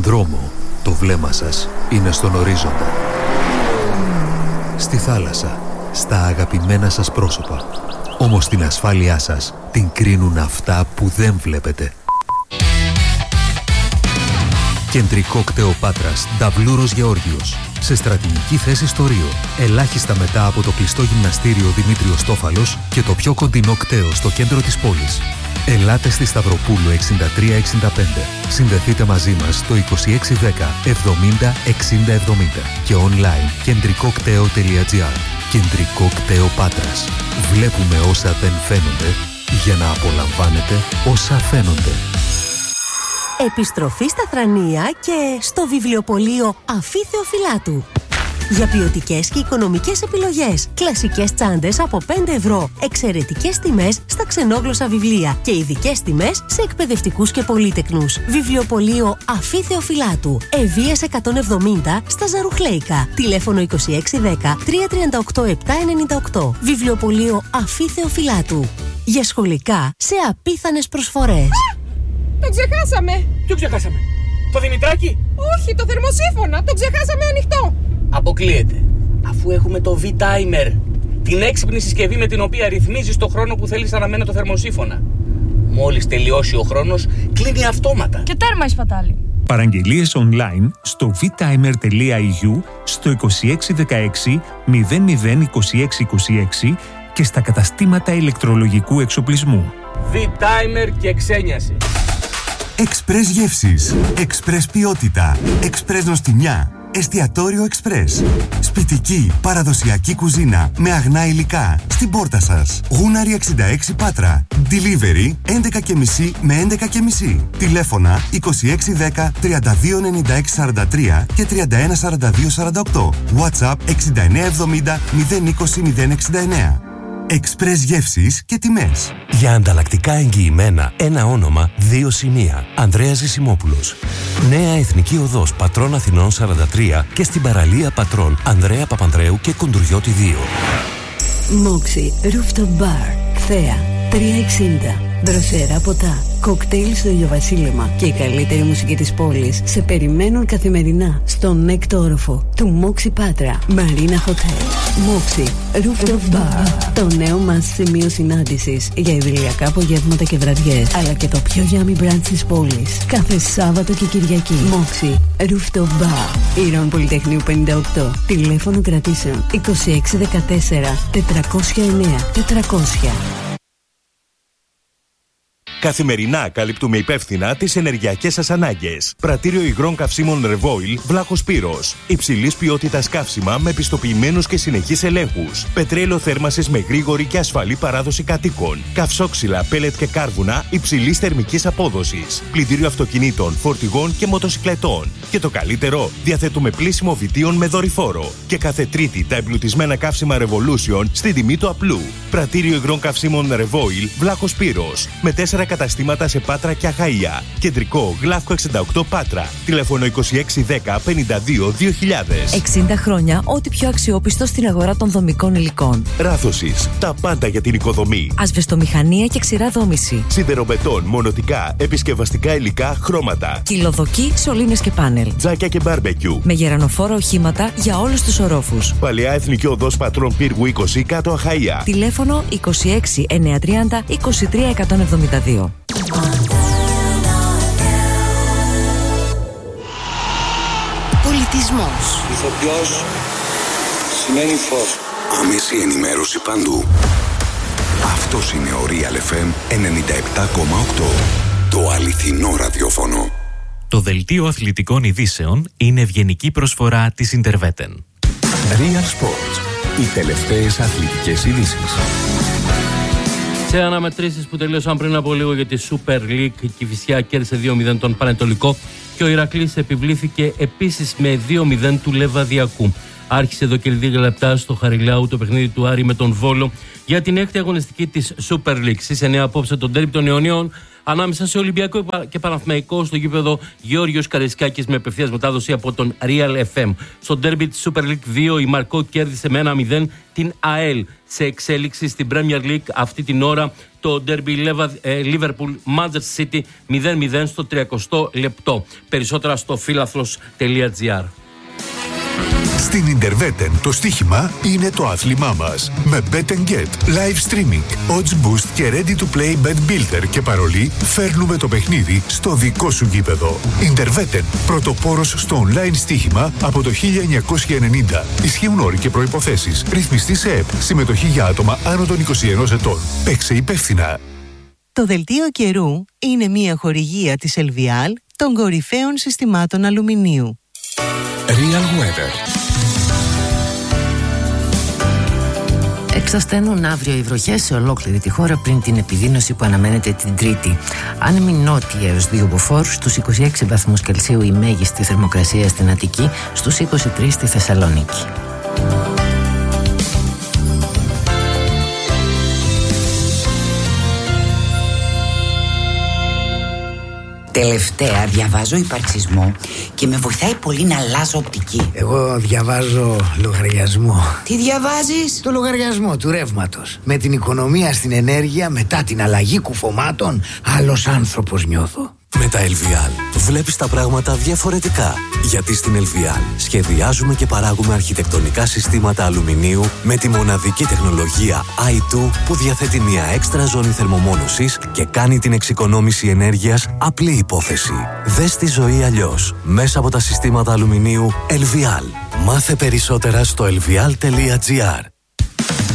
Στον δρόμο, το βλέμμα σας είναι στον ορίζοντα. Στη θάλασσα, στα αγαπημένα σας πρόσωπα. Όμως την ασφάλειά σας την κρίνουν αυτά που δεν βλέπετε. Κεντρικό κτέο Πάτρας, Νταβλούρος Γεώργιος. Σε στρατηγική θέση στο Ρίο. Ελάχιστα μετά από το κλειστό γυμναστήριο Δημήτριος Τόφαλος και το πιο κοντινό κτέο στο κέντρο της πόλης. Ελάτε στη Σταυροπούλου 6365. Συνδεθείτε μαζί μας στο 2610 70 60 70 και online κεντρικοκτέο.gr. Κεντρικό κτέο Πάτρας. Βλέπουμε όσα δεν φαίνονται για να απολαμβάνετε όσα φαίνονται. Επιστροφή στα Θρανία και στο βιβλιοπωλείο Αφή Θεοφυλάτου. Για ποιοτικές και οικονομικές επιλογές. Κλασικές τσάντες από 5 ευρώ. Εξαιρετικές τιμές στα ξενόγλωσσα βιβλία. Και ειδικές τιμές σε εκπαιδευτικούς και πολύτεκνους. Βιβλιοπωλείο Αφή Θεοφυλάτου. Ευβίας 170 στα Ζαρουχλέικα. Τηλέφωνο 2610 338 798. Βιβλιοπωλείο Αφή Θεοφυλάτου. Για σχολικά σε απίθανες προσφορές. Το ξεχάσαμε! Ποιο ξεχάσαμε? Το Δημητράκι? Όχι, το θερμοσύφωνα! Το ξεχάσαμε ανοιχτό! Αποκλείεται. Αφού έχουμε το V-Timer, την έξυπνη συσκευή με την οποία ρυθμίζεις το χρόνο που θέλεις να αναμένει το θερμοσύφωνα. Μόλις τελειώσει ο χρόνος, κλείνει αυτόματα. Και τέρμα η σπατάλη. Παραγγελίες online στο vtimer.eu, στο 2616 00 2626 και στα καταστήματα ηλεκτρολογικού εξοπλισμού. V-Timer και ξένιαση. Εξπρές γεύσεις, εξπρές ποιότητα, εξπρές νοστιμιά, εστιατόριο εξπρές. Σπιτική, παραδοσιακή κουζίνα με αγνά υλικά στην πόρτα σας. Γούναρη 66 Πάτρα. Delivery 11.30 με 11.30. Τηλέφωνα 2610 329643 και 314248. WhatsApp 6970 020 069. Εξπρές γεύσεις και τιμές. Για ανταλλακτικά εγγυημένα, ένα όνομα, 2 σημεία. Ανδρέας Ζησιμόπουλος. Νέα Εθνική Οδός Πατρών Αθηνών 43 και στην παραλία Πατρών Ανδρέα Παπανδρέου και Κουντουριώτη 2. Μόξι Rooftop Bar. Θέα 360. Δροσερά ποτά, κοκτέιλ στο ηλιοβασίλεμα και η καλύτερη μουσική της πόλης σε περιμένουν καθημερινά στον έκτο όροφο του Μόξι Πάτρα Μαρίνα Χοτέλ. Μόξι Rooftop Bar, το νέο μας σημείο συνάντησης για ιδηλιακά απογεύματα και βραδιές, αλλά και το πιο yummy brunch της πόλης κάθε Σάββατο και Κυριακή. Μόξι Rooftop Bar, Ήρων Πολυτεχνείου 58. Τηλέφωνο κρατήσεων 2614 409 400. Καθημερινά καλύπτουμε υπεύθυνα τις ενεργειακές σας ανάγκες. Πρατήριο υγρών καυσίμων Revoil, Βλάχος Πύρος. Υψηλής ποιότητας καύσιμα με πιστοποιημένους και συνεχείς ελέγχους. Πετρέλαιο θέρμασης με γρήγορη και ασφαλή παράδοση κατοίκων. Καυσόξυλα, πέλετ και κάρβουνα υψηλής θερμικής απόδοσης. Πλυντήριο αυτοκινήτων, φορτηγών και μοτοσικλετών. Και το καλύτερο, διαθέτουμε πλύσιμο βιτίων με δορυφόρο. Και κάθε Τρίτη τα εμπλουτισμένα καύσιμα Revolution στην τιμή του απλού. Πρατήριο υγρών καυσίμων Revoil, Βλάχος Πύρος. Με 4 καταστήματα σε Πάτρα και Αχαΐα. Κεντρικό, Γλαύκο 68 Πάτρα. Τηλέφωνο 2610 52 2000. 60 χρόνια, ό,τι πιο αξιόπιστο στην αγορά των δομικών υλικών. Ράθωσης, τα πάντα για την οικοδομή. Ασβεστομηχανία και ξηρά δόμηση. Σιδεροβετόν, μονοτικά, επισκευαστικά υλικά, χρώματα. Κυλοδοκή, σωλήνες και πάνελ. Τζάκια και μπάρμπεκιου. Με γερανοφόρα οχήματα για όλους τους ορόφους. Παλαιά Εθνική Οδός Πατρών Πύργου 20 κάτω Αχαΐα. Τηλέφωνο 26 930 23 172. Πολιτισμός. Ηθοποιός σημαίνει φως. Άμεση ενημέρωση παντού. Αυτός είναι ο Real FM 97,8. Το αληθινό ραδιόφωνο. Το δελτίο αθλητικών ειδήσεων είναι ευγενική προσφορά της Interveten. Real Sports. Οι τελευταίες αθλητικές ειδήσεις. Σε αναμετρήσεις που τελείωσαν πριν από λίγο για τη Super League, η Κηφισιά κέρδισε 2-0 τον Πανετολικό και ο Ηρακλής επιβλήθηκε επίσης με 2-0 του Λεβαδιακού. Άρχισε εδώ και 2 λεπτά στο Χαριλάου το παιχνίδι του Άρη με τον Βόλο για την 6η αγωνιστική της Super League. Στις 9 απόψε τον ντέρμπι των Ιωνίων ανάμεσα σε Ολυμπιακό και Παναθηναϊκό στο γήπεδο Γεώργιος Καραϊσκάκης με απευθείας μετάδοση από τον Real FM. Στο ντέρμπι της Super League 2 η Μαρκό κέρδισε με 1-0 την ΑΕΛ. Σε εξέλιξη στην Premier League αυτή την ώρα το ντέρμπι Liverpool Manchester City 0-0 στο 30 λεπτό. Περισσότερα στο φίλαθλος.gr. Στην Ιντερβέτεν το στοίχημα είναι το άθλημά μας. Με Bet & Get, live streaming, odds boost και ready to play bet builder και παρολί φέρνουμε το παιχνίδι στο δικό σου γήπεδο. Ιντερβέτεν, πρωτοπόρος στο online στοίχημα από το 1990. Ισχύουν όροι και προϋποθέσεις. Ρυθμιστή σε ΕΠ. Συμμετοχή για άτομα άνω των 21 ετών. Παίξε υπεύθυνα. Το δελτίο καιρού είναι μια χορηγία της Ελβιάλ των κορυφαίων συστημάτων αλουμινίου. Real Weather. Εξασθενούν αύριο οι βροχές σε ολόκληρη τη χώρα πριν την επιδείνωση που αναμένεται την Τρίτη. Άνεμοι νότιοι έως 2 μποφόρ, στους 26 βαθμούς Κελσίου η μέγιστη θερμοκρασία στην Αττική, στους 23 στη Θεσσαλονίκη. Τελευταία διαβάζω υπαρξισμό και με βοηθάει πολύ να αλλάζω οπτική. Εγώ διαβάζω λογαριασμό. Τι διαβάζεις? Το λογαριασμό του ρεύματος. Με την οικονομία στην ενέργεια, μετά την αλλαγή κουφωμάτων, άλλος άνθρωπος νιώθω. Με τα LVL βλέπεις τα πράγματα διαφορετικά. Γιατί στην LVL σχεδιάζουμε και παράγουμε αρχιτεκτονικά συστήματα αλουμινίου με τη μοναδική τεχνολογία i2 που διαθέτει μια έξτρα ζώνη θερμομόνωσης και κάνει την εξοικονόμηση ενέργειας απλή υπόθεση. Δες τη ζωή αλλιώς μέσα από τα συστήματα αλουμινίου LVL. Μάθε περισσότερα στο lvial.gr.